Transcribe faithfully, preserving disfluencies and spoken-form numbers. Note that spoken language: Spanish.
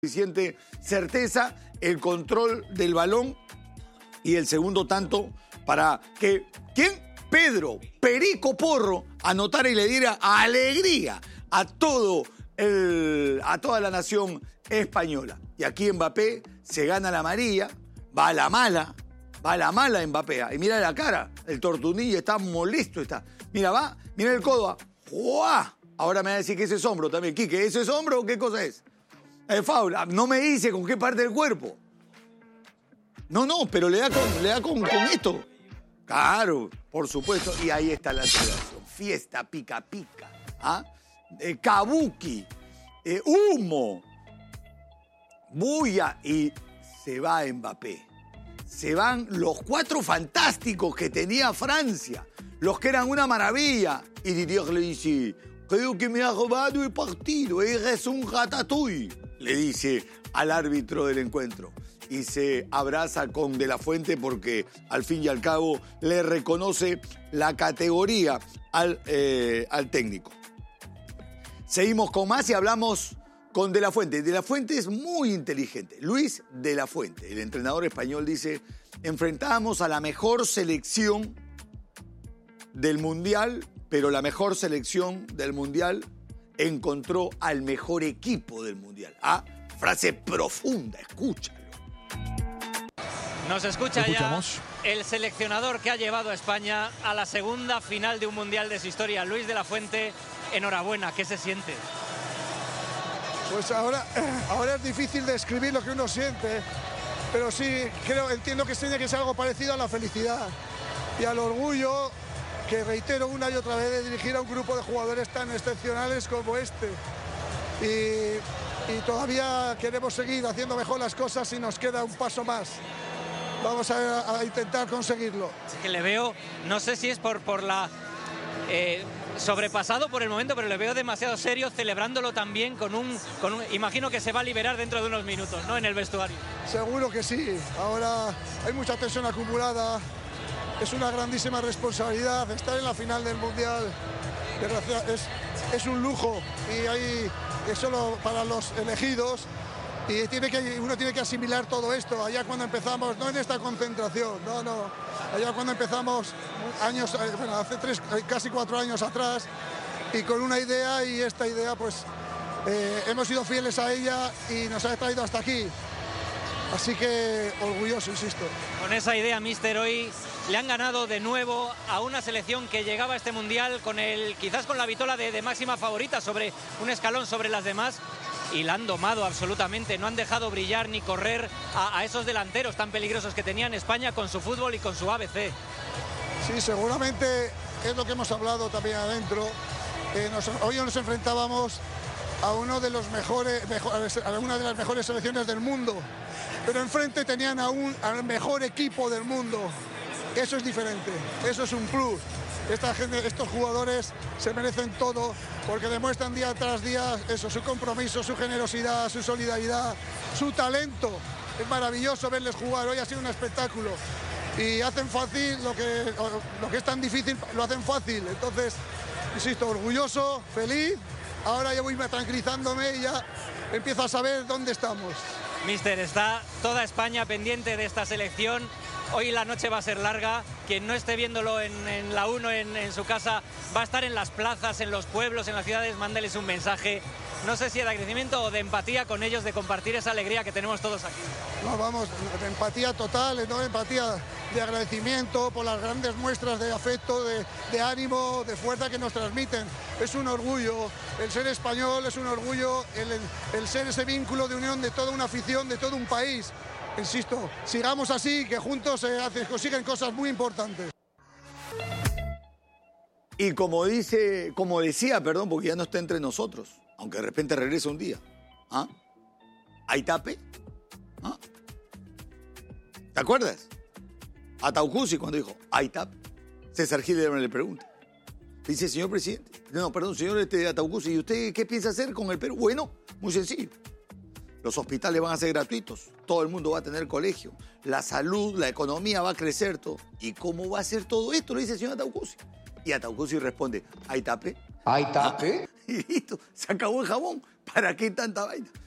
Suficiente certeza, el control del balón y el segundo tanto para que, ¿quién? Pedro Perico Porro anotara y le diera alegría a, todo el, a toda la nación española. Y aquí Mbappé se gana la amarilla, va a la mala, va a la mala Mbappé. Y mira la cara, el tortunillo está molesto, está. Mira, va, mira el codo. ¡Guau! Ahora me va a decir que ese es hombro también. Quique, ¿eso es hombro o qué cosa es? Es foul. No me dice con qué parte del cuerpo. No, no, pero le da con, le da con, con esto. Claro, por supuesto. Y ahí está la celebración. Fiesta, pica, pica. ¿Ah? Eh, kabuki. Eh, humo. Bulla. Y se va Mbappé. Se van los cuatro fantásticos que tenía Francia. Los que eran una maravilla. Y Didier le dice, creo que me ha robado el partido. Eres un ratatouille. Le dice al árbitro del encuentro. Y se abraza con De La Fuente porque al fin y al cabo le reconoce la categoría al, eh, al técnico. Seguimos con más y hablamos con De La Fuente. De La Fuente es muy inteligente. Luis De La Fuente, el entrenador español, dice, enfrentamos a la mejor selección del Mundial, pero la mejor selección del Mundial encontró al mejor equipo del Mundial. Ah, frase profunda, escúchalo. Nos escucha ya el seleccionador que ha llevado a España a la segunda final de un Mundial de su historia, Luis De La Fuente. Enhorabuena, ¿qué se siente? Pues ahora, ahora es difícil describir lo que uno siente, pero sí creo, entiendo que tiene que ser algo parecido a la felicidad y al orgullo que reitero una y otra vez de dirigir a un grupo de jugadores tan excepcionales como este. Y, y todavía queremos seguir haciendo mejor las cosas y nos queda un paso más. Vamos a, a intentar conseguirlo. Es que le veo, no sé si es por, por la... Eh, sobrepasado por el momento, pero le veo demasiado serio, celebrándolo también con un, con un... Imagino que se va a liberar dentro de unos minutos, ¿no? En el vestuario. Seguro que sí. Ahora hay mucha tensión acumulada. Es una grandísima responsabilidad estar en la final del Mundial. Es, es un lujo y hay, es solo para los elegidos. Y tiene que, uno tiene que asimilar todo esto. Allá cuando empezamos, no en esta concentración, no, no. Allá cuando empezamos, años, bueno, hace tres, casi cuatro años atrás, y con una idea, y esta idea, pues, eh, hemos sido fieles a ella y nos ha traído hasta aquí. Así que orgulloso, insisto. Con esa idea, míster, hoy le han ganado de nuevo a una selección que llegaba a este Mundial con el, quizás con la vitola de, de máxima favorita sobre un escalón sobre las demás. Y la han domado absolutamente, no han dejado brillar ni correr a, a esos delanteros tan peligrosos que tenía en España con su fútbol y con su A B C. Sí, seguramente es lo que hemos hablado también adentro. Eh, nos, hoy nos enfrentábamos a uno de los mejores, mejores, a una de las mejores selecciones del mundo, pero enfrente tenían a un, al mejor equipo del mundo. Eso es diferente, eso es un plus. Esta gente, estos jugadores se merecen todo porque demuestran día tras día eso, su compromiso, su generosidad, su solidaridad, su talento. Es maravilloso verles jugar, hoy ha sido un espectáculo y hacen fácil lo que, lo que es tan difícil, lo hacen fácil. Entonces, insisto, orgulloso, feliz, ahora ya voy tranquilizándome y ya empiezo a saber dónde estamos. Míster, está toda España pendiente de esta selección. Hoy la noche va a ser larga. Quien no esté viéndolo en, en la uno, en, en su casa, va a estar en las plazas, en los pueblos, en las ciudades. Mándeles un mensaje, no sé si de agradecimiento o de empatía con ellos, de compartir esa alegría que tenemos todos aquí. No, vamos, de empatía total, ¿no? Empatía de agradecimiento por las grandes muestras de afecto, de, de ánimo, de fuerza que nos transmiten. Es un orgullo, el ser español es un orgullo, el, el ser ese vínculo de unión de toda una afición, de todo un país. Insisto, sigamos así, que juntos se hacen, consiguen cosas muy importantes. Y como dice, como decía, perdón, porque ya no está entre nosotros, aunque de repente regrese un día. ¿Ah? ¿Aitape? ¿Ah? ¿Te acuerdas? A Taucusi cuando dijo, Aitape. César Gil le pregunta. Dice, señor presidente, no, perdón, señor este, Ataucusi, ¿y usted qué piensa hacer con el Perú? Bueno, muy sencillo. Los hospitales van a ser gratuitos, todo el mundo va a tener colegio, la salud, la economía va a crecer todo. ¿Y cómo va a ser todo esto? Le dice el señor Ataucusi. Y Ataucusi responde, ¿Aitape? ¿Aitape? Y listo, se acabó el jabón. ¿Para qué tanta vaina?